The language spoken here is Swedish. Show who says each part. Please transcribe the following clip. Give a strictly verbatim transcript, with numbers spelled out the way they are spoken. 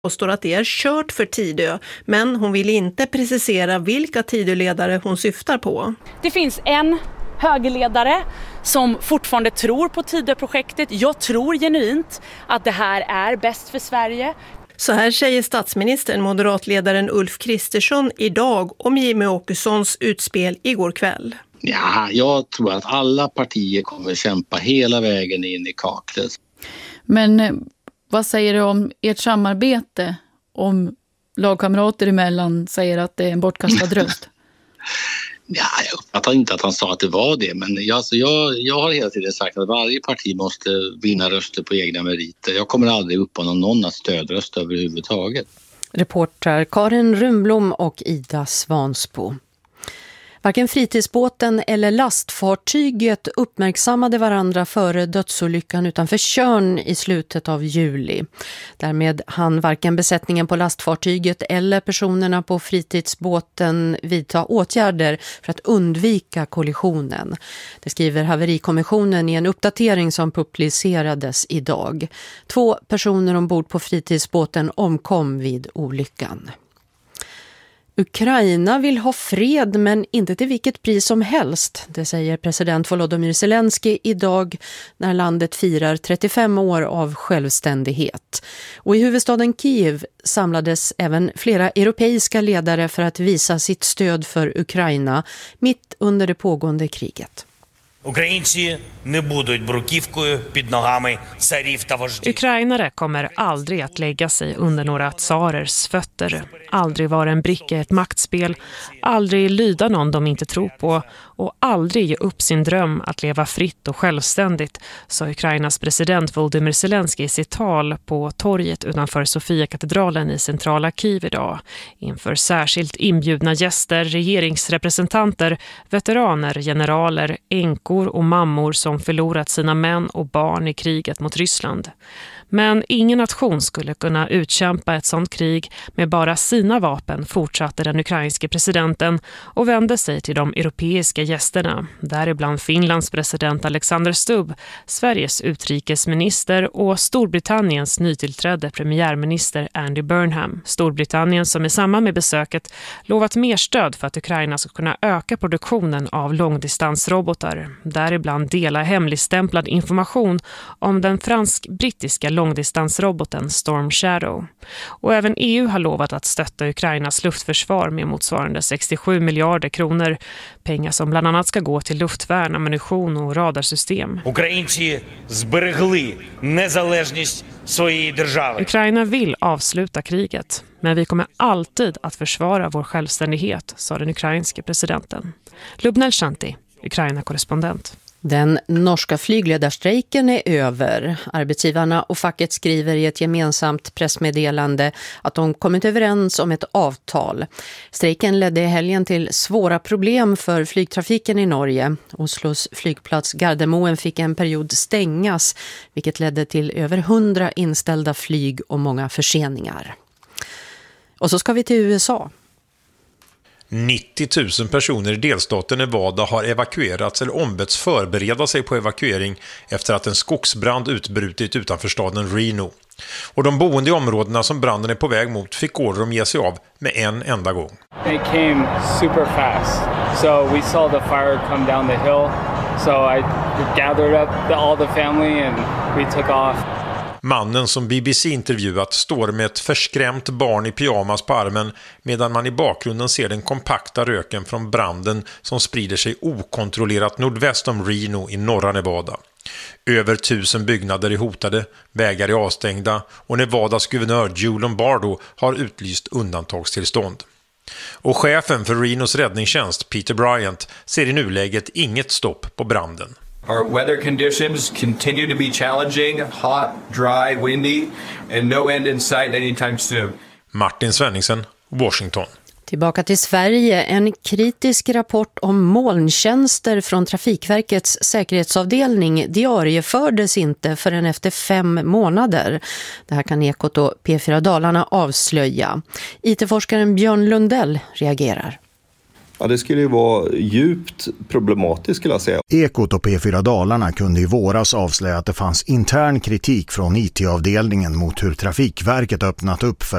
Speaker 1: påstår att det är kört för Tidö, men hon vill inte precisera vilka Tidöledare hon syftar på.
Speaker 2: Det finns en högerledare som fortfarande tror på Tidö-projektet. Jag tror genuint att det här är bäst för Sverige.
Speaker 1: Så här säger statsministern, moderatledaren Ulf Kristersson, idag om Jimmie Åkessons utspel igår kväll.
Speaker 3: Ja, jag tror att alla partier kommer kämpa hela vägen in i kaklet. Men vad säger du om ert samarbete, om lagkamrater emellan säger att det är en bortkastad röst? Ja, jag uppfattar inte att han sa att det var det, men jag, alltså jag, jag har hela tiden sagt att varje parti måste vinna röster på egna meriter. Jag kommer aldrig uppmana någon att stödrösta överhuvudtaget.
Speaker 4: Reporter Karin Rundblom och Ida Svansbo. Varken fritidsbåten eller lastfartyget uppmärksammade varandra före dödsolyckan utanför Tjörn i slutet av juli. Därmed hann varken besättningen på lastfartyget eller personerna på fritidsbåten vidta åtgärder för att undvika kollisionen. Det skriver Haverikommissionen i en uppdatering som publicerades idag. Två personer ombord på fritidsbåten omkom vid olyckan. Ukraina vill ha fred men inte till vilket pris som helst. Det säger president Volodymyr Zelensky idag när landet firar trettiofem år av självständighet. Och i huvudstaden Kiev samlades även flera europeiska ledare för att visa sitt stöd för Ukraina mitt under det pågående kriget.
Speaker 5: Ukrainare kommer aldrig att lägga sig under några tsarers fötter, aldrig vara en bricka i ett maktspel, aldrig lyda någon de inte tror på och aldrig ge upp sin dröm att leva fritt och självständigt, sa Ukrainas president Volodymyr Zelensky i sitt tal på torget utanför Sofia-katedralen i centrala Kiev idag, inför särskilt inbjudna gäster, regeringsrepresentanter, veteraner, generaler, änkor och mammor som förlorat sina män och barn i kriget mot Ryssland. Men ingen nation skulle kunna utkämpa ett sådant krig med bara sina vapen, fortsatte den ukrainske presidenten och vände sig till de europeiska gästerna, däribland Finlands president Alexander Stubb, Sveriges utrikesminister och Storbritanniens nytillträdde premiärminister Andy Burnham. Storbritannien som i samband med besöket lovat mer stöd för att Ukraina ska kunna öka produktionen av långdistansrobotar, däribland dela hemligstämplad information om den fransk-brittiska långdistansroboten Storm Shadow. Och även E U har lovat att stötta Ukrainas luftförsvar med motsvarande sextiosju miljarder kronor, pengar som bland annat ska gå till luftvärn, ammunition och radarsystem. Ukraina vill avsluta kriget, men vi kommer alltid att försvara vår självständighet, sa den ukrainske presidenten. Lubnel Shanti, Ukraina-korrespondent.
Speaker 4: Den norska flygledarstrejken är över. Arbetsgivarna och facket skriver i ett gemensamt pressmeddelande att de kommit överens om ett avtal. Strejken ledde i helgen till svåra problem för flygtrafiken i Norge. Oslos flygplats Gardermoen fick en period stängas, vilket ledde till över hundra inställda flyg och många förseningar. Och så ska vi till U S A.
Speaker 6: nittio tusen personer i delstaten Nevada har evakuerats eller ombetts förbereda sig på evakuering efter att en skogsbrand utbrutit utanför staden Reno. Och de boende i områdena som branden är på väg mot fick order om att ge sig av med en enda gång.
Speaker 7: It came super fast. So we saw the fire come down the hill. So I gathered up the, all the family and we took off.
Speaker 6: Mannen som B B C intervjuat står med ett förskrämt barn i pyjamas på armen medan man i bakgrunden ser den kompakta röken från branden som sprider sig okontrollerat nordväst om Reno i norra Nevada. Över tusen byggnader är hotade, vägar är avstängda och Nevadas guvernör Joe Lombardo har utlyst undantagstillstånd. Och chefen för Renos räddningstjänst Peter Bryant ser i nuläget inget stopp på branden.
Speaker 8: Our weather conditions continue to be challenging, hot, dry, windy, and no end in sight anytime soon.
Speaker 6: Martin Svenningsen, Washington.
Speaker 4: Tillbaka till Sverige. En kritisk rapport om molntjänster från Trafikverkets säkerhetsavdelning diariefördes inte förrän efter fem månader. Det här kan Ekot och P fyra Dalarna avslöja. I T-forskaren Björn Lundell reagerar.
Speaker 9: Ja, det skulle ju vara djupt problematiskt skulle jag säga.
Speaker 10: Ekot och P fyra Dalarna kunde i våras avslöja att det fanns intern kritik från I T-avdelningen mot hur Trafikverket öppnat upp för